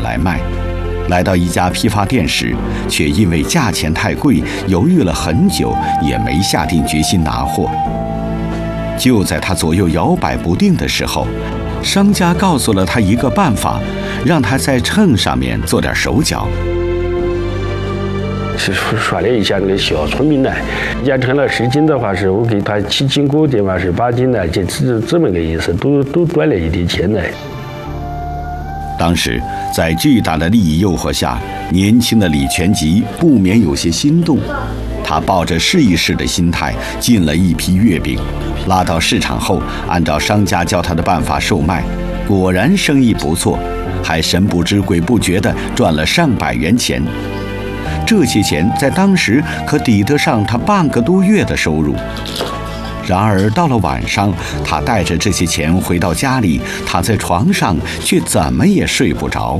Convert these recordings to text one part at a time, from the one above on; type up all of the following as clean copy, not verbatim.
来卖。来到一家批发店时，却因为价钱太贵，犹豫了很久，也没下定决心拿货。就在他左右摇摆不定的时候，商家告诉了他一个办法，让他在秤上面做点手脚。 是说了一下那个小聪明呢，压成了10斤的话，是我给他7斤锅的话是8斤呢，就这么个意思，都赚了一点钱呢。 当时在巨大的利益诱惑下，年轻的李全吉不免有些心动。他抱着试一试的心态进了一批月饼，拉到市场后，按照商家教他的办法售卖，果然生意不错，还神不知鬼不觉地赚了上百元钱。这些钱在当时可抵得上他半个多月的收入。然而到了晚上，他带着这些钱回到家里，躺在床上却怎么也睡不着。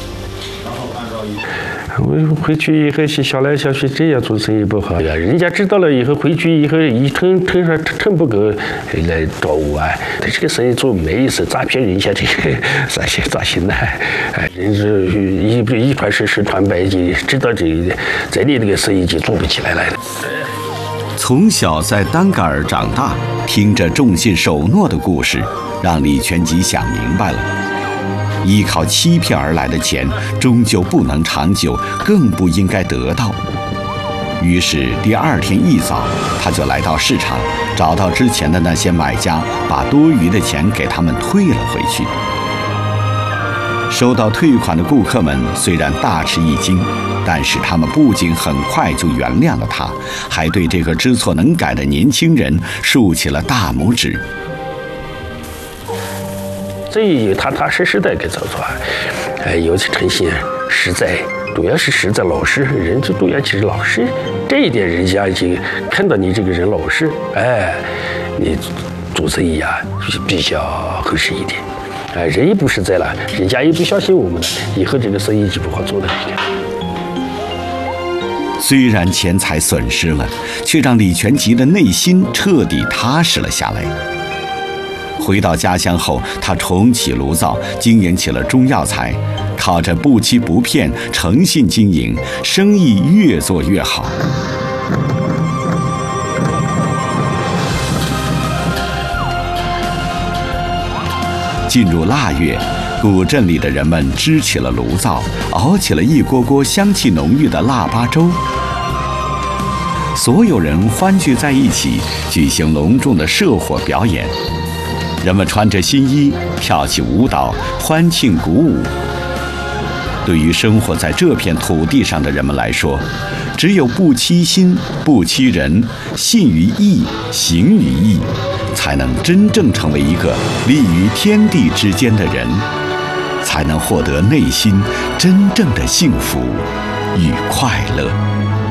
我回去以后想来想去，这样做生意不好呀。人家知道了以后，回去以后一称不够来找我啊。这个生意做没意思，诈骗人家这个咋行呢？人是一传十传百，就知道这里这个生意就做不起来了。 从小在丹嘎尔长大，听着重信守诺的故事，让李全吉想明白了。依靠欺骗而来的钱，终究不能长久，更不应该得到。于是第2天一早，他就来到市场，找到之前的那些买家，把多余的钱给他们退了回去。收到退款的顾客们虽然大吃一惊，但是他们不仅很快就原谅了他，还对这个知错能改的年轻人竖起了大拇指。 这有踏踏实实的给做做，有诚信实在，主要是实在老实，人最重要就是老实，这一点人家已经看到你这个人老实，你做生意啊比较合适一点。人也不实在了，人家也不相信我们了，以后这个生意就不好做了。 虽然钱财损失了，却让李全吉的内心彻底踏实了下来。回到家乡后，他重启炉灶，经营起了中药材，靠着不欺不骗、诚信经营，生意越做越好。进入腊月，古镇里的人们支起了炉灶，熬起了一锅锅香气浓郁的腊八粥。所有人欢聚在一起，举行隆重的社火表演。人们穿着新衣，跳起舞蹈，欢庆鼓舞。对于生活在这片土地上的人们来说，只有不欺心、不欺人，信于义，行于义，才能真正成为一个立于天地之间的人，才能获得内心真正的幸福与快乐。